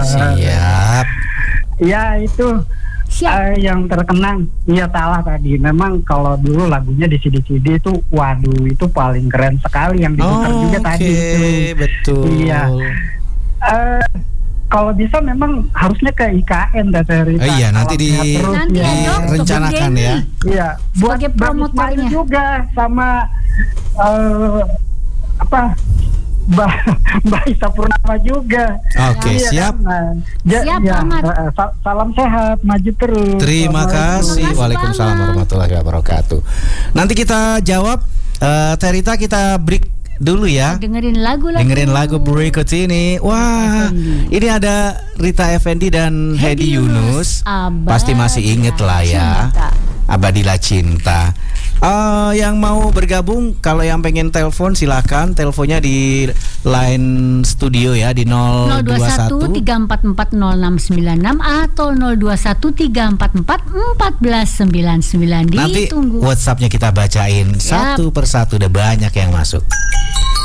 Siap. Ya itu yang terkenang. Iya salah tadi. Memang kalau dulu lagunya di CD-CD itu, waduh itu paling keren sekali yang diputar juga tadi itu. Betul. Iya. Kalau bisa memang harusnya ke IKN Terita. Iya, nanti direncanakan ya. Iya, buat sebagai promotornya juga sama Mbak Isa Purnama juga. Oke, siap. Siap banget. Salam sehat, maju terus. Terima kasih. Waalaikumsalam warahmatullahi wabarakatuh. Nanti kita jawab, Terita, kita break dulu ya. Dengerin lagu berikut ini. Wah, ini ada Rita Effendy dan Hedi Yunus. Pasti masih inget lah ya. Abadilah Cinta. Yang mau bergabung, kalau yang pengen telepon silakan, teleponnya di line studio ya di 021 3440696 atau 021 344 1499. Nanti Ditunggu. WhatsApp-nya kita bacain satu persatu, udah banyak yang masuk.